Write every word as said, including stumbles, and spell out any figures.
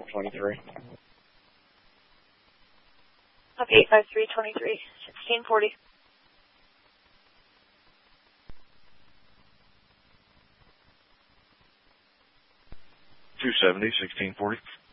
twenty-three. Up eight five three twenty-three, sixteen forty. two seventy, sixteen forty.